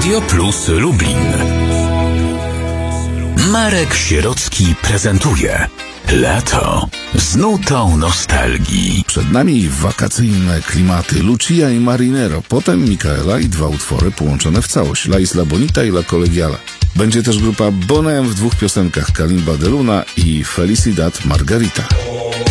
Radio Plus Lublin. Marek Sierocki prezentuje Lato z nutą nostalgii. Przed nami wakacyjne klimaty Lucia i Marinero, potem Micaela i dwa utwory połączone w całość, La Isla Bonita i La Colegiala. Będzie też grupa Bonem w dwóch piosenkach, Kalimba de Luna i Felicidad Margarita.